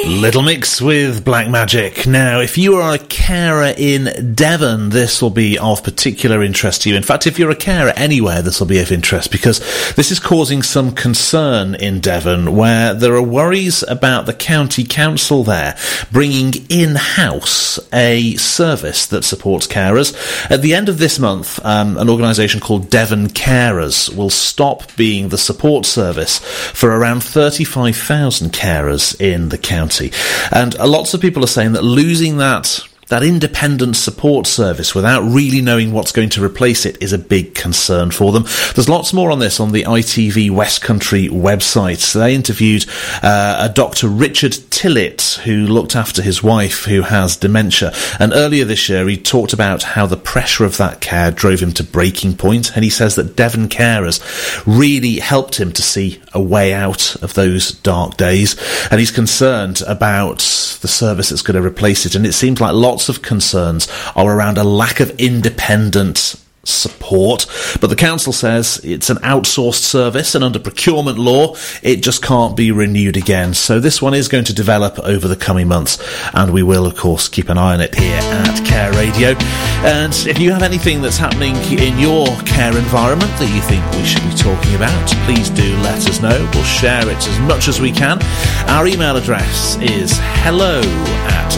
Little Mix with Black Magic. Now, if you are a carer in Devon, this will be of particular interest to you. In fact, if you're a carer anywhere, this will be of interest because this is causing some concern in Devon, where there are worries about the county council there bringing in-house a service that supports carers. At the end of this month, an organisation called Devon Carers will stop being the support service for around 35,000 carers in the county. And lots of people are saying that losing that independent support service without really knowing what's going to replace it is a big concern for them. There's lots more on this on the ITV West Country website. They interviewed a Dr. Richard Tillett, who looked after his wife who has dementia. And earlier this year, he talked about how the pressure of that care drove him to breaking point. And he says that Devon Carers really helped him to see a way out of those dark days. And he's concerned about the service that's going to replace it. And it seems like lots of concerns are around a lack of independent support, but the council says it's an outsourced service and under procurement law it just can't be renewed again. So this one is going to develop over the coming months, and we will of course keep an eye on it here at Care Radio. And if you have anything that's happening in your care environment that you think we should be talking about, please do let us know. We'll share it as much as we can. Our email address is hello@